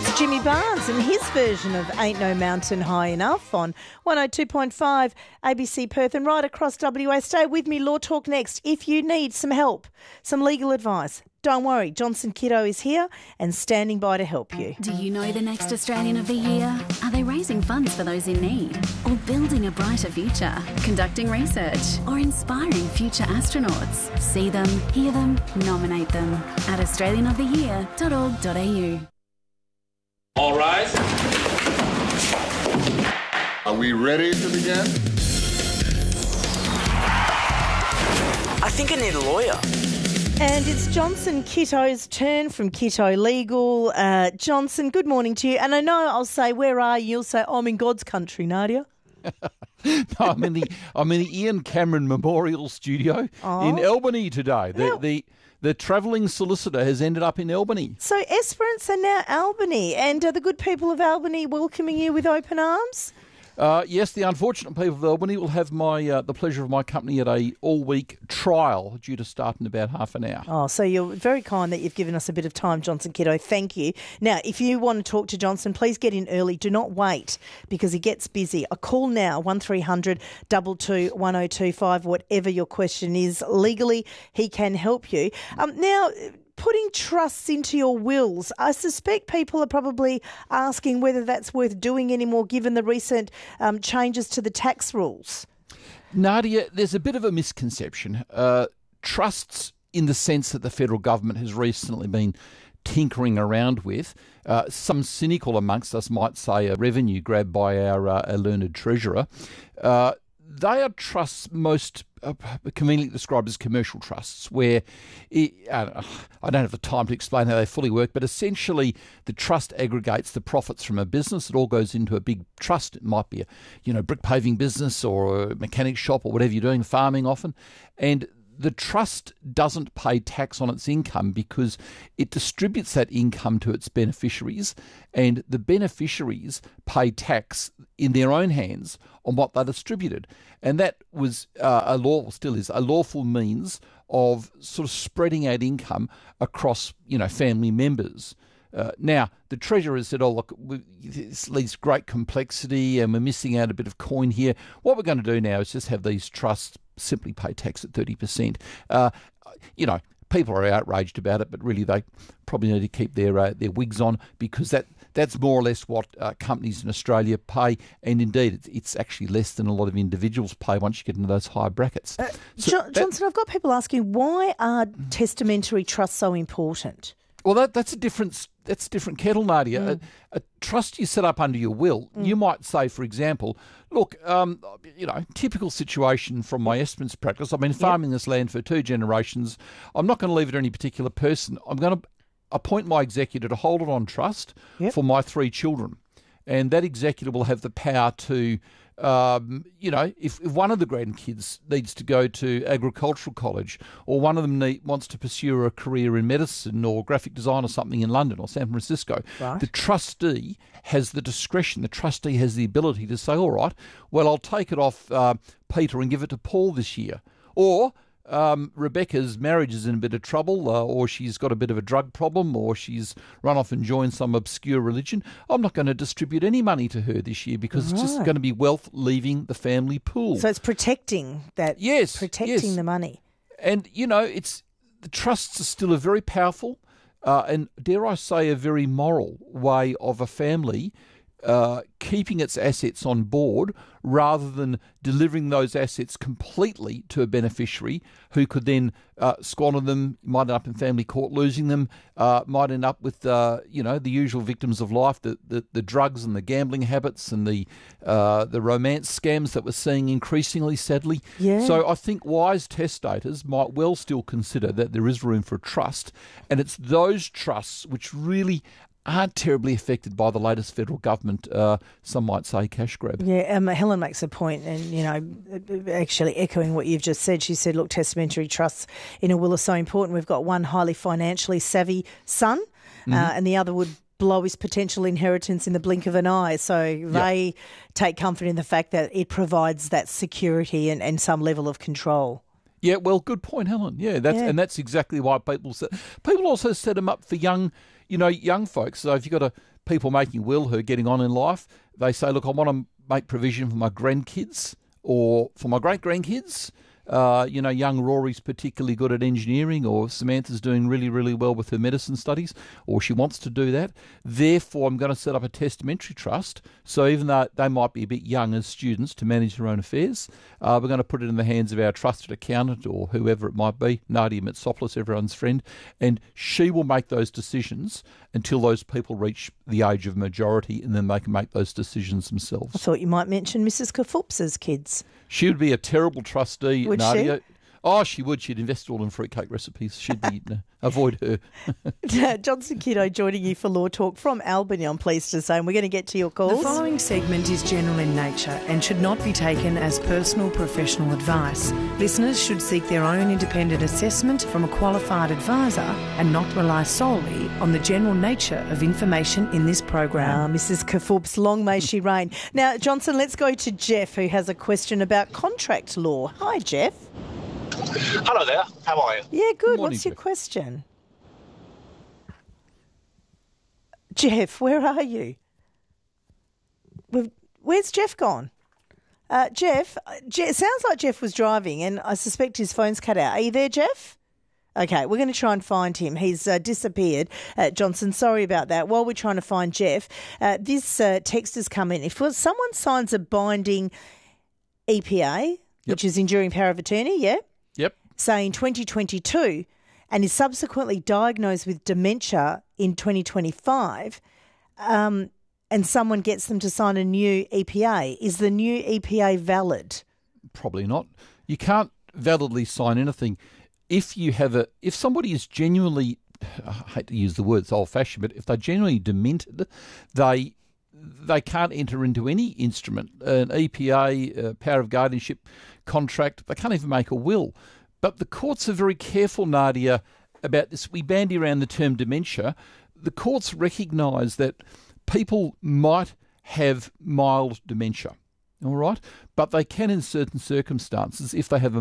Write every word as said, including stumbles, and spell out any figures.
That's Jimmy Barnes and his version of Ain't No Mountain High Enough on one oh two point five A B C Perth and right across W A. Stay with me, Law Talk next. If you need some help, some legal advice, don't worry, Johnson Kiddo is here and standing by to help you. Do you know the next Australian of the Year? Are they raising funds for those in need? Or building a brighter future? Conducting research? Or inspiring future astronauts? See them, hear them, nominate them at australian of the year dot org dot a u. All rise. Are we ready to begin? I think I need a lawyer. And it's Johnson Kitto's turn from Kitto Legal. Uh, Johnson, good morning to you. And I know I'll say, where are you? You'll say, I'm in God's country, Nadia. No, I'm in the I'm in the Ian Cameron Memorial Studio Oh. in Albany today. The Now- the the travelling solicitor has ended up in Albany. So Esperance and now Albany. And are the good people of Albany welcoming you with open arms? Uh, yes, the unfortunate people of Albany will have my uh, the pleasure of my company at a all-week trial due to start in about half an hour. Oh, so you're very kind that you've given us a bit of time, Johnson Kiddo. Thank you. Now, if you want to talk to Johnson, please get in early. Do not wait because he gets busy. A call now, one three hundred two two one oh two five, whatever your question is. Legally, he can help you. Um, now, putting trusts into your wills, I suspect people are probably asking whether that's worth doing anymore given the recent um, changes to the tax rules. Nadia, there's a bit of a misconception. Uh, trusts, in the sense that the federal government has recently been tinkering around with, uh, some cynical amongst us might say a revenue grab by our, uh, our learned treasurer. Uh, they are trusts most uh, conveniently described as commercial trusts, where it, uh, I don't have the time to explain how they fully work, but essentially the trust aggregates the profits from a business. It all goes into a big trust. It might be a you know brick paving business or a mechanic shop or whatever you're doing, farming often, and the trust doesn't pay tax on its income because it distributes that income to its beneficiaries, and the beneficiaries pay tax in their own hands on what they distributed. And that was uh, a law, still is, a lawful means of sort of spreading out income across, you know, family members. Uh, now, the Treasurer said, oh, look, we, this leads great complexity and we're missing out a bit of coin here. What we're going to do now is just have these trusts simply pay tax at thirty percent. Uh, you know, people are outraged about it, but really they probably need to keep their uh, their wigs on because that that's more or less what uh, companies in Australia pay. And indeed, it's, it's actually less than a lot of individuals pay once you get into those higher brackets. Uh, So Jo- that- Johnson, I've got people asking, why are testamentary trusts so important? Well, that, that's a different that's a different kettle, Nadia. Mm. A, a trust you set up under your will, Mm. you might say, for example, look, um, you know, typical situation from my Esperance practice. I've been farming this land for two generations. I'm not going to leave it to any particular person. I'm going to appoint my executor to hold it on trust Yep. for my three children. And that executor will have the power to, um, you know, if, if one of the grandkids needs to go to agricultural college or one of them need, wants to pursue a career in medicine or graphic design or something in London or San Francisco, Right. the trustee has the discretion, the trustee has the ability to say, all right, well, I'll take it off uh, Peter and give it to Paul this year. Or um, Rebecca's marriage is in a bit of trouble, uh, or she's got a bit of a drug problem, or she's run off and joined some obscure religion. I'm not going to distribute any money to her this year because it's just Right. going to be wealth leaving the family pool. So it's protecting that, Yes, protecting yes. the money. And, you know, it's the trusts are still a very powerful uh, and, dare I say, a very moral way of a family uh, keeping its assets on board rather than delivering those assets completely to a beneficiary who could then uh, squander them, might end up in family court losing them, uh, might end up with, uh, you know, the usual victims of life, the, the, the drugs and the gambling habits and the uh, the romance scams that we're seeing increasingly, sadly. Yeah. So I think wise testators might well still consider that there is room for a trust, and it's those trusts which really aren't terribly affected by the latest federal government, uh, some might say, cash grab. Yeah, um, Helen makes a point, and, you know, actually echoing what you've just said. She said, look, testamentary trusts in a will are so important. We've got one highly financially savvy son, Mm-hmm. uh, and the other would blow his potential inheritance in the blink of an eye. So they take comfort in the fact that it provides that security and, and some level of control. Yeah, well, good point, Helen. Yeah, that's Yeah. and that's exactly why people set, people also set them up for young you know, young folks, so if you've got a people making a will who are getting on in life, they say, look, I want to make provision for my grandkids or for my great-grandkids. Uh, you know, young Rory's particularly good at engineering, or Samantha's doing really, really well with her medicine studies, or she wants to do that. Therefore, I'm going to set up a testamentary trust. So even though they might be a bit young as students to manage their own affairs, uh, we're going to put it in the hands of our trusted accountant or whoever it might be, Nadia Mitsopoulos, everyone's friend, and she will make those decisions until those people reach the age of majority, and then they can make those decisions themselves. I thought you might mention Missus Kafups's kids. She would be a terrible trustee, Would Nadia. she? Oh, she would. She'd invest all in fruitcake recipes. She'd be no, avoid her. Johnson Kiddo joining you for Law Talk from Albany, I'm pleased to say, and we're going to get to your calls. The following segment is general in nature and should not be taken as personal professional advice. Listeners should seek their own independent assessment from a qualified advisor and not rely solely on the general nature of information in this program. Ah, Missus Kafups, long may she reign. Now, Johnson, let's go to Jeff, who has a question about contract law. Hi, Jeff. Hello there. How are you? Yeah, good. Morning, What's your Jeff. question? Jeff, where are you? We've, where's Jeff gone? Uh, Jeff, Je- it sounds like Jeff was driving, and I suspect his phone's cut out. Are you there, Jeff? Okay, we're going to try and find him. He's uh, disappeared. Uh, Johnson, sorry about that. While we're trying to find Jeff, uh, this uh, text has come in. If someone signs a binding E P A, yep. which is enduring power of attorney, yeah? Yep. say in twenty twenty-two and is subsequently diagnosed with dementia in twenty twenty-five, um, and someone gets them to sign a new E P A, is the new E P A valid? Probably not. You can't validly sign anything if you have a if somebody is genuinely, I hate to use the word, it's old-fashioned, but if they're genuinely demented, they they can't enter into any instrument, an E P A, a power of guardianship contract. They can't even make a will. But the courts are very careful, Nadia, about this. We bandy around the term dementia. The courts recognise that people might have mild dementia, all right? But they can, in certain circumstances, if they have a